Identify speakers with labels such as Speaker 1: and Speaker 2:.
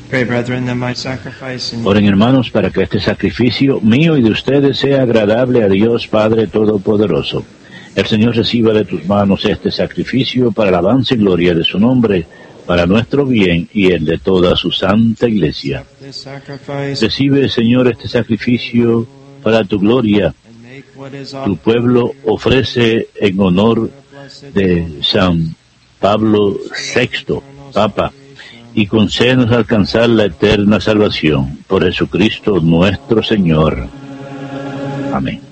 Speaker 1: Pray, brethren, that my sacrifice and
Speaker 2: Oren, hermanos, para que este sacrificio mío y de ustedes sea agradable a Dios Padre Todopoderoso. El Señor reciba de tus manos este sacrificio para alabanza y gloria de su nombre, para nuestro bien y el de toda su santa Iglesia.
Speaker 1: this sacrifice
Speaker 2: Recibe, Señor, este sacrificio para tu gloria.
Speaker 1: and make what is
Speaker 2: Tu pueblo ofrece en honor de San Pablo VI, Papa, y concédenos alcanzar la eterna salvación por Jesucristo nuestro Señor. Amén.